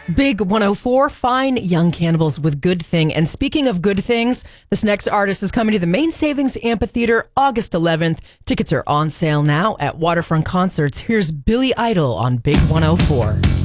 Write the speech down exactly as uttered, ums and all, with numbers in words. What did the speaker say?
Big one oh four, Fine Young Cannibals with Good Thing. And speaking of good things, this next artist is coming to the Main Savings Amphitheater August eleventh. Tickets are on sale now at Waterfront Concerts. Here's Billy Idol on Big one oh four.